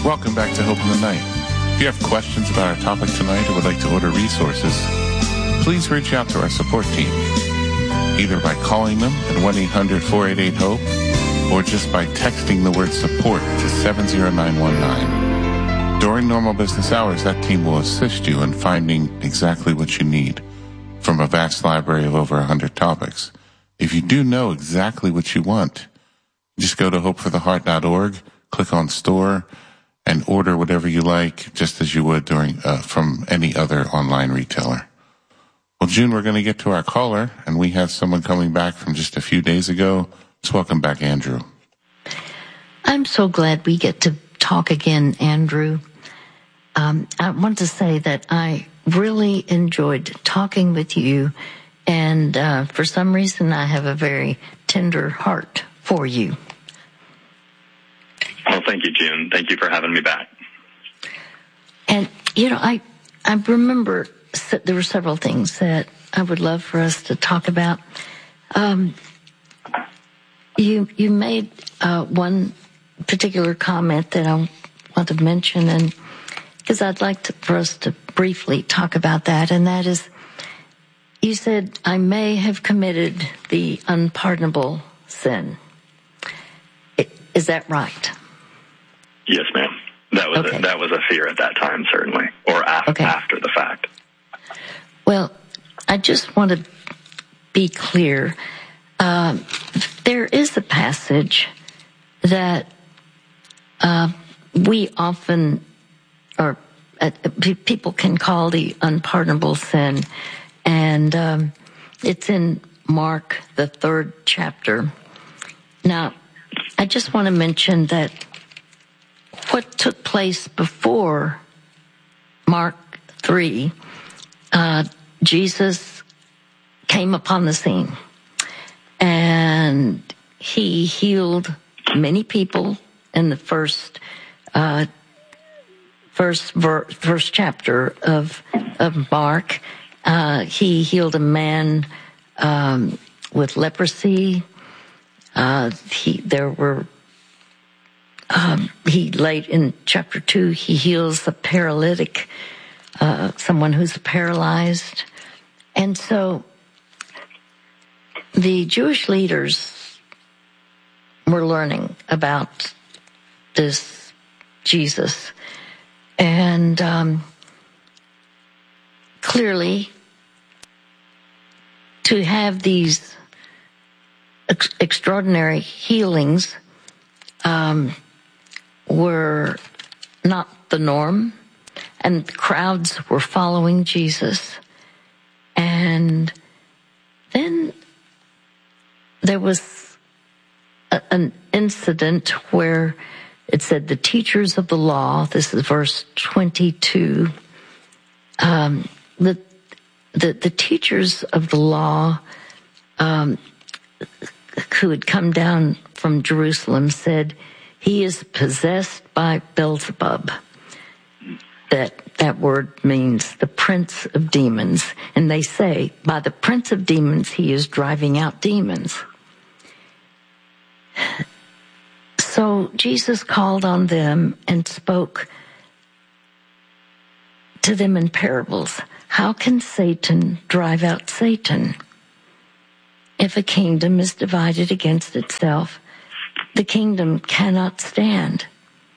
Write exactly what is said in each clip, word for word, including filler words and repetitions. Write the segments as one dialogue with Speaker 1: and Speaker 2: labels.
Speaker 1: Welcome back to Hope in the Night. If you have questions about our topic tonight or would like to order resources, please reach out to our support team, either by calling them at one eight hundred four eight eight HOPE or just by texting the word support to seven zero nine one nine. During normal business hours, that team will assist you in finding exactly what you need from a vast library of over one hundred topics. If you do know exactly what you want, just go to hope for the heart dot org, click on store, and order whatever you like, just as you would during uh, from any other online retailer. Well, June, we're going to get to our caller, and we have someone coming back from just a few days ago. Let's welcome back Andrew.
Speaker 2: I'm so glad we get to talk again, Andrew. Um, I want to say that I really enjoyed talking with you, and uh, for some reason I have a very tender heart for you.
Speaker 3: Well, thank you, June. Thank you for having me back.
Speaker 2: And, you know, I, I remember there were several things that I would love for us to talk about. Um, you, you made uh, one particular comment that I want to mention, and because I'd like to, for us to briefly talk about that, and that is, you said, I may have committed the unpardonable sin. Is that right?
Speaker 3: Yes, ma'am. That was
Speaker 2: okay.
Speaker 3: a, that was a fear at that time, certainly, or af-
Speaker 2: okay.
Speaker 3: after the fact.
Speaker 2: Well, I just want to be clear. Uh, there is a passage that uh, we often, or uh, people can call the unpardonable sin, and um, it's in Mark, the third chapter. Now, I just want to mention that what took place before Mark three, uh, Jesus came upon the scene, and he healed many people in the first, uh, first, ver- first chapter of of Mark. Uh, he healed a man um, with leprosy. Uh, he, there were, um, he late in chapter two, he heals a paralytic, uh, someone who's paralyzed. And so the Jewish leaders were learning about this Jesus. And, um, clearly to have these Ex- extraordinary healings um, were not the norm, and crowds were following Jesus. And then there was a, an incident where it said the teachers of the law, this is verse twenty-two, um, the, the, the teachers of the law um, who had come down from Jerusalem said, he is possessed by Beelzebub. That that word means the prince of demons. And they say, by the prince of demons, he is driving out demons. So Jesus called on them and spoke to them in parables. How can Satan drive out Satan? If a kingdom is divided against itself, the kingdom cannot stand.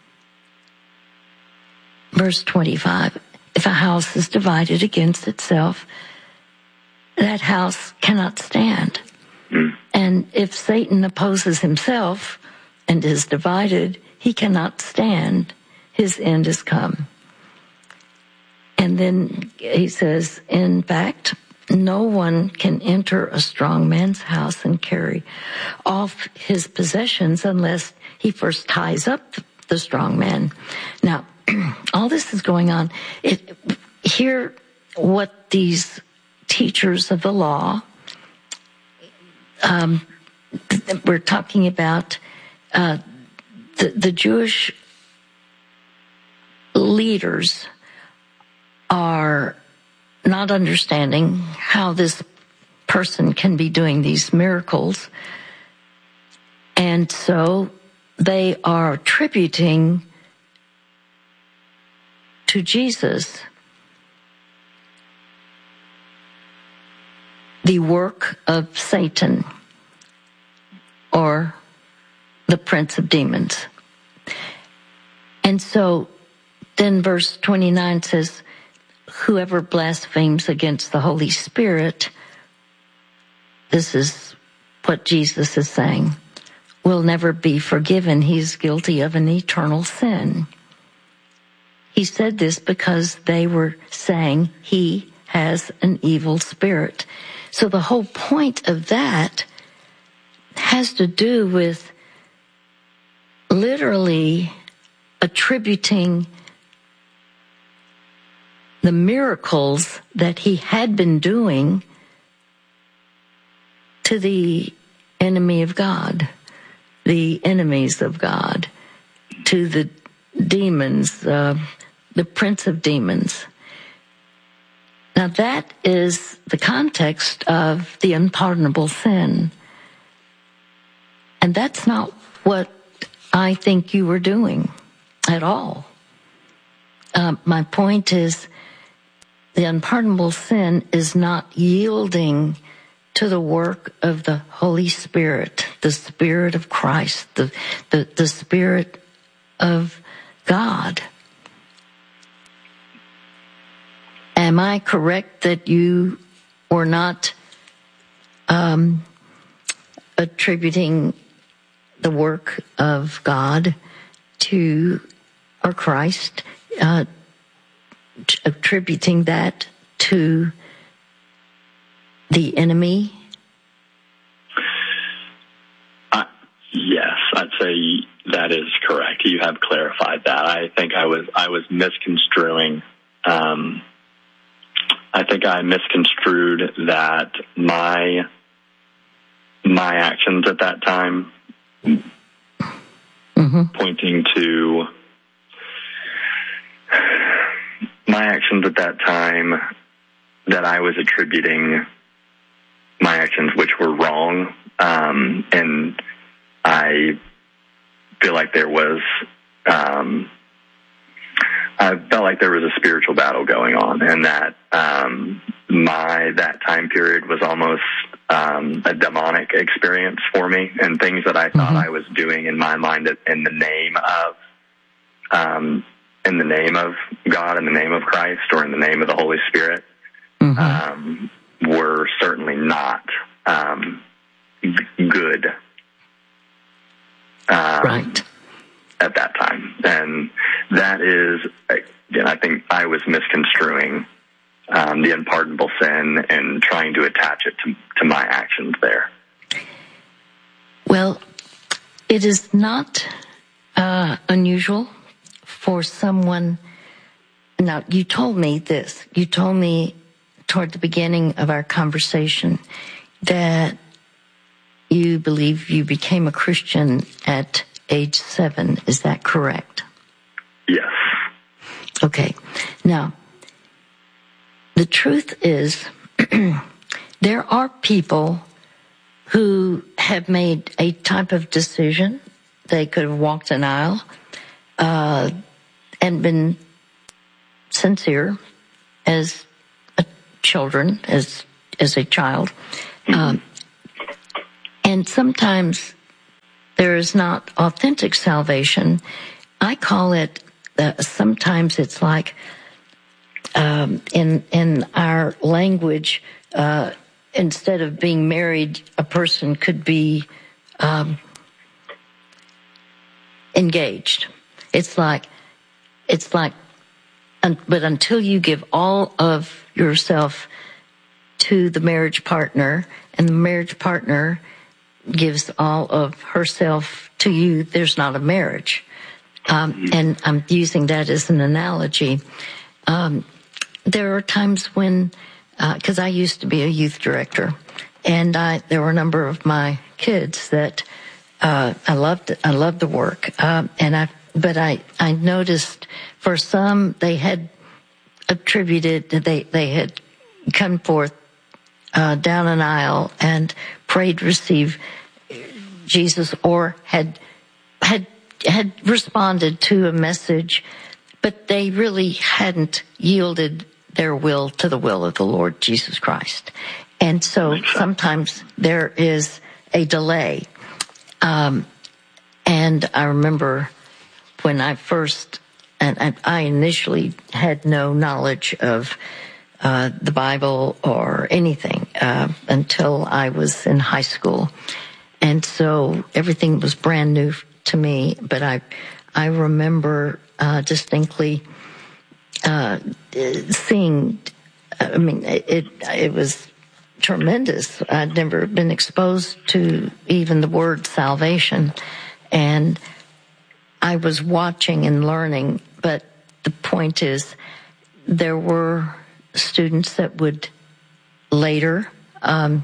Speaker 2: Verse twenty-five, if a house is divided against itself, that house cannot stand. Mm. And if Satan opposes himself and is divided, he cannot stand. His end is come. And then he says, in fact, no one can enter a strong man's house and carry off his possessions unless he first ties up the strong man. Now, all this is going on. It, hear what these teachers of the law, um, we're talking about uh, the, the Jewish leaders are not understanding how this person can be doing these miracles. And so they are attributing to Jesus the work of Satan or the prince of demons. And so then verse twenty-nine says, whoever blasphemes against the Holy Spirit, this is what Jesus is saying, will never be forgiven. He's guilty of an eternal sin. He said this because they were saying he has an evil spirit. So the whole point of that has to do with literally attributing the miracles that he had been doing to the enemy of God, the enemies of God, to the demons, uh, the prince of demons. Now that is the context of the unpardonable sin. And that's not what I think you were doing at all. Uh, my point is the unpardonable sin is not yielding to the work of the Holy Spirit, the Spirit of Christ, the, the, the Spirit of God. Am I correct that you were not um, attributing the work of God to, or Christ, uh, attributing that to the enemy?
Speaker 3: Uh, yes, I'd say that is correct. You have clarified that. I think I was I was misconstruing. Um, I think I misconstrued that my my actions at that time, mm-hmm. pointing to my actions at that time, that I was attributing my actions, which were wrong, um, and I feel like there was, um, I felt like there was a spiritual battle going on, and that um, my that time period was almost um, a demonic experience for me, and things that I thought mm-hmm. I was doing in my mind in the name of, um, in the name of God, in the name of Christ, or in the name of the Holy Spirit. Mm-hmm. Um, were certainly not um, good um,
Speaker 2: right.
Speaker 3: at that time. And that is, again, I think I was misconstruing um, the unpardonable sin and trying to attach it to, to my actions there.
Speaker 2: Well, it is not uh, unusual for someone. Now, you told me this. You told me toward the beginning of our conversation that you believe you became a Christian at age seven. Is that correct?
Speaker 3: Yes.
Speaker 2: Okay. Now, the truth is there are people who have made a type of decision. They could have walked an aisle uh, and been sincere as children, as as a child. Um, and sometimes there is not authentic salvation. I call it, uh, sometimes it's like, um, in in our language, uh, instead of being married, a person could be um, engaged. It's like, it's like, but until you give all of yourself to the marriage partner, and the marriage partner gives all of herself to you, there's not a marriage. Um, and I'm using that as an analogy. Um, there are times when, because uh, I used to be a youth director, and I there were a number of my kids that uh, I loved. I loved the work, um, and I. But I I noticed for some they had attributed, they, they had come forth uh, down an aisle and prayed to receive Jesus, or had had had responded to a message but they really hadn't yielded their will to the will of the Lord Jesus Christ. And so sometimes there is a delay. Um, and I remember when I first, and I initially had no knowledge of uh, the Bible or anything uh, until I was in high school. And so everything was brand new to me, but I, I remember uh, distinctly uh, seeing, I mean, it, it was tremendous. I'd never been exposed to even the word salvation, and I was watching and learning, but the point is there were students that would later um,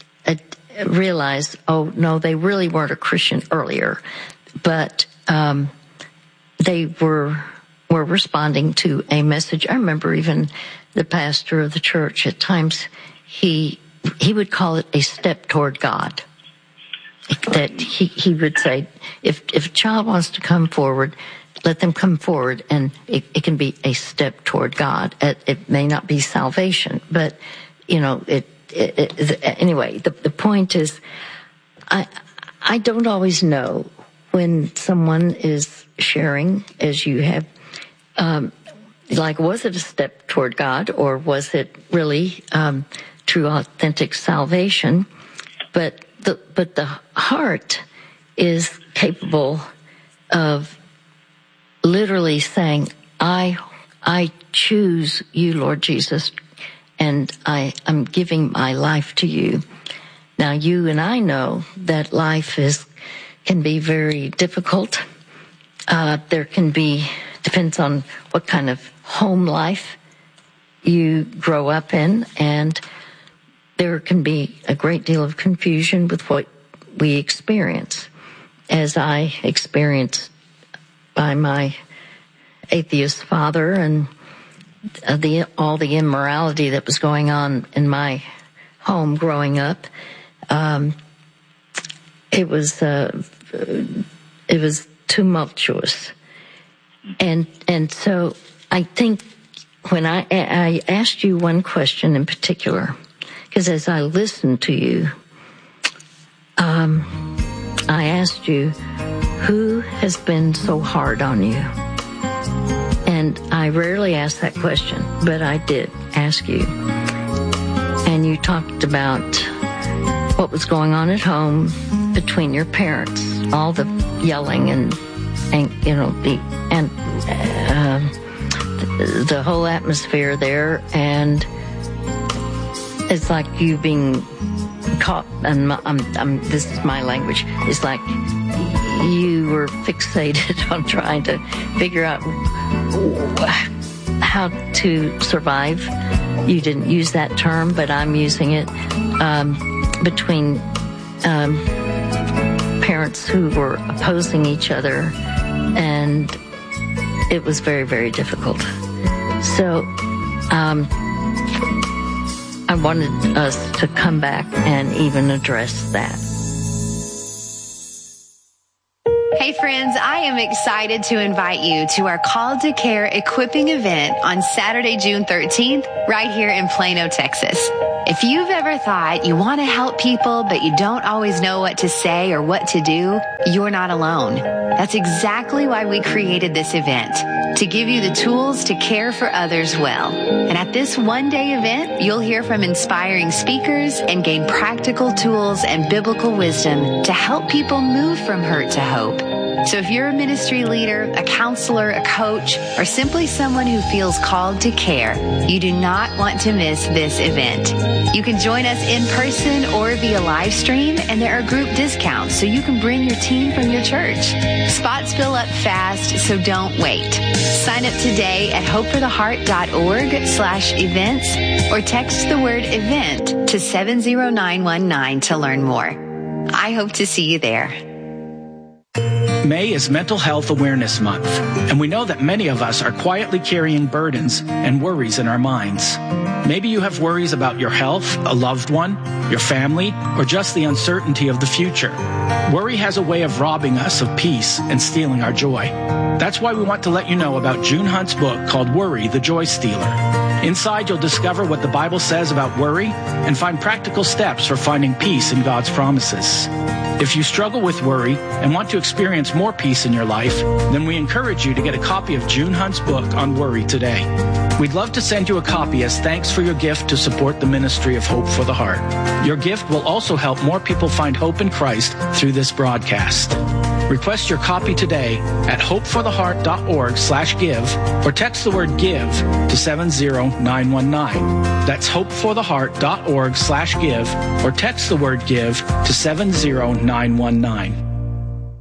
Speaker 2: realize, oh, no, they really weren't a Christian earlier, but um, they were were responding to a message. I remember even the pastor of the church, at times he he would call it a step toward God. That he, he would say, if if a child wants to come forward, let them come forward, and it, it can be a step toward God. It, it may not be salvation, but, you know, it, it, it anyway, the, the point is, I I don't always know when someone is sharing, as you have, um, like, was it a step toward God, or was it really um, true, authentic salvation? But the but the heart is capable of literally saying, I I choose you, Lord Jesus, and I am giving my life to you. Now, you and I know that life is can be very difficult. Uh, there can be, depends on what kind of home life you grow up in, and there can be a great deal of confusion with what we experience, as I experienced by my atheist father and uh, the all the immorality that was going on in my home growing up. Um, it was uh, it was tumultuous, and and so I think when I I asked you one question in particular, because as I listened to you, um, I asked you, who has been so hard on you? And I rarely ask that question, but I did ask you. And you talked about what was going on at home between your parents, all the yelling and, and you know, the and uh, the, the whole atmosphere there, and it's like you being caught, and I'm, I'm, this is my language, it's like you were fixated on trying to figure out how to survive. You didn't use that term, but I'm using it, um, between um, parents who were opposing each other, and it was very, very difficult. So um, I wanted us to come back and even address that.
Speaker 4: Hey friends, I am excited to invite you to our Called to Care equipping event on Saturday, June thirteenth, right here in Plano, Texas. If you've ever thought you want to help people, but you don't always know what to say or what to do, you're not alone. That's exactly why we created this event, to give you the tools to care for others well. And at this one-day event, you'll hear from inspiring speakers and gain practical tools and biblical wisdom to help people move from hurt to hope. So if you're a ministry leader, a counselor, a coach, or simply someone who feels called to care, you do not want to miss this event. You can join us in person or via live stream, and there are group discounts so you can bring your team from your church. Spots fill up fast, so don't wait. Sign up today at hopefortheheart.org slash events or text the word event to seven zero nine one nine to learn more. I hope to see you there.
Speaker 5: May is Mental Health Awareness Month, and we know that many of us are quietly carrying burdens and worries in our minds. Maybe you have worries about your health, a loved one, your family, or just the uncertainty of the future. Worry has a way of robbing us of peace and stealing our joy. That's why we want to let you know about June Hunt's book called Worry, the Joy Stealer. Inside, you'll discover what the Bible says about worry and find practical steps for finding peace in God's promises. If you struggle with worry and want to experience more peace in your life, then we encourage you to get a copy of June Hunt's book on worry today. We'd love to send you a copy as thanks for your gift to support the ministry of Hope for the Heart. Your gift will also help more people find hope in Christ through this broadcast. Request your copy today at hopefortheheart.org slash give or text the word give to seven zero nine one nine. That's hopefortheheart.org slash give or text the word give to seven zero nine one nine.